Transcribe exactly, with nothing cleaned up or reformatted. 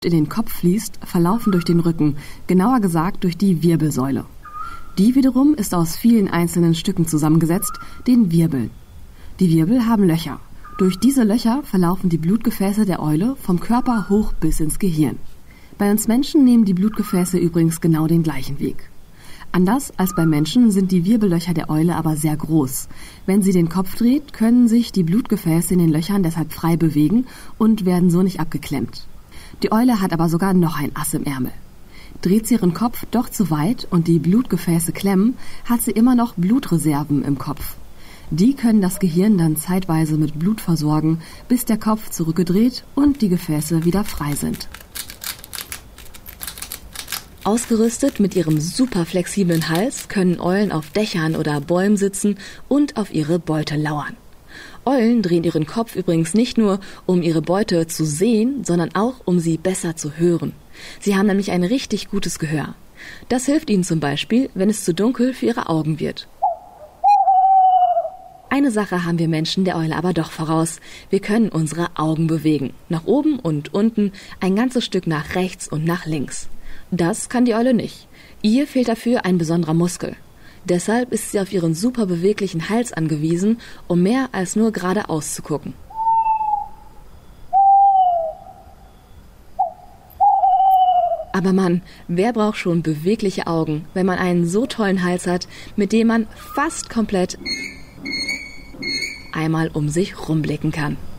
in den Kopf fließt, verlaufen durch den Rücken, genauer gesagt durch die Wirbelsäule. Die wiederum ist aus vielen einzelnen Stücken zusammengesetzt, den Wirbeln. Die Wirbel haben Löcher. Durch diese Löcher verlaufen die Blutgefäße der Eule vom Körper hoch bis ins Gehirn. Bei uns Menschen nehmen die Blutgefäße übrigens genau den gleichen Weg. Anders als bei Menschen sind die Wirbellöcher der Eule aber sehr groß. Wenn sie den Kopf dreht, können sich die Blutgefäße in den Löchern deshalb frei bewegen und werden so nicht abgeklemmt. Die Eule hat aber sogar noch ein Ass im Ärmel. Dreht sie ihren Kopf doch zu weit und die Blutgefäße klemmen, hat sie immer noch Blutreserven im Kopf. Die können das Gehirn dann zeitweise mit Blut versorgen, bis der Kopf zurückgedreht und die Gefäße wieder frei sind. Ausgerüstet mit ihrem super flexiblen Hals können Eulen auf Dächern oder Bäumen sitzen und auf ihre Beute lauern. Eulen drehen ihren Kopf übrigens nicht nur, um ihre Beute zu sehen, sondern auch, um sie besser zu hören. Sie haben nämlich ein richtig gutes Gehör. Das hilft ihnen zum Beispiel, wenn es zu dunkel für ihre Augen wird. Eine Sache haben wir Menschen der Eule aber doch voraus. Wir können unsere Augen bewegen. Nach oben und unten, ein ganzes Stück nach rechts und nach links. Das kann die Eule nicht. Ihr fehlt dafür ein besonderer Muskel. Deshalb ist sie auf ihren super beweglichen Hals angewiesen, um mehr als nur geradeaus zu gucken. Aber Mann, wer braucht schon bewegliche Augen, wenn man einen so tollen Hals hat, mit dem man fast komplett einmal um sich rumblicken kann?